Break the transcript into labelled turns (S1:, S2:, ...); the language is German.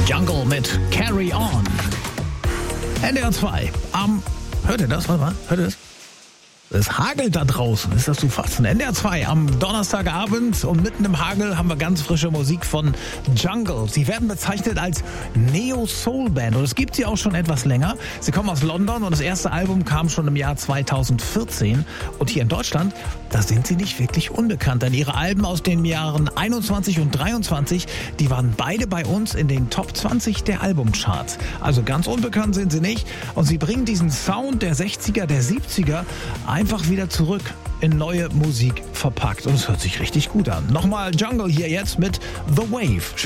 S1: Jungle mit Carry On. NDR 2 hört ihr das? Warte mal, hört ihr das? Es hagelt da draußen, ist das zu fassen. NDR 2 am Donnerstagabend und mitten im Hagel haben wir ganz frische Musik von Jungle. Sie werden bezeichnet als Neo-Soul-Band und es gibt sie auch schon etwas länger. Sie kommen aus London und das erste Album kam schon im Jahr 2014. Und hier in Deutschland, da sind sie nicht wirklich unbekannt, denn ihre Alben aus den Jahren 21 und 23, die waren beide bei uns in den Top 20 der Albumcharts. Also ganz unbekannt sind sie nicht und sie bringen diesen Sound der 60er, der 70er einfach wieder zurück in neue Musik verpackt. Und es hört sich richtig gut an. Nochmal Jungle hier jetzt mit The Wave.